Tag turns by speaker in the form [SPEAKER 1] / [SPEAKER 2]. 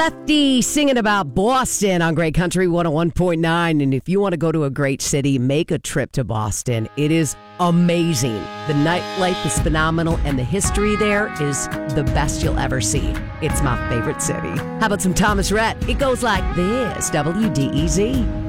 [SPEAKER 1] Lefty singing about Boston on Great Country 101.9. And if you want to go to a great city, make a trip to Boston. It is amazing. The nightlife is phenomenal, and the history there is the best you'll ever see. It's my favorite city. How about some Thomas Rhett? It goes like this, WDEZ.